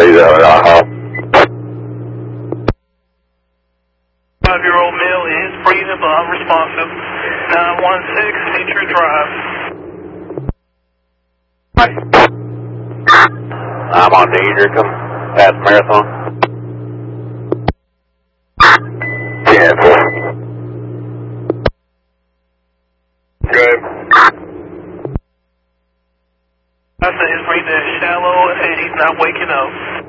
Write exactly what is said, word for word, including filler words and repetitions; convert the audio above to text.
he's out at Idaho. Five-year-old male is breathing but unresponsive. nine one six, Nature Drive. Hi. I'm on danger, come past Marathon. ten four. Good. I said his breathing is shallow and he's not waking up.